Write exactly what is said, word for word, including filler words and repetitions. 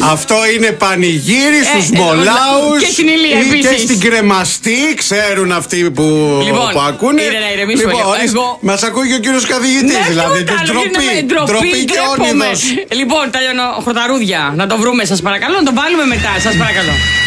Αυτό είναι πανηγύρι στους ε, Μολάους. Και στην Ηλία επίσης. Και στην Κρεμαστή, ξέρουν αυτοί που, λοιπόν, που ακούνε. Ήρε, να ηρεμήσουμε λοιπόν, εγώ... μας ακούει και ο κύριος καθηγητής, ναι, δηλαδή. Και ντροπή, ντροπή και όνειδος. Λοιπόν, τα χορταρούδια, να το βρούμε σας παρακαλώ, να το βάλουμε μετά, σας παρακαλώ.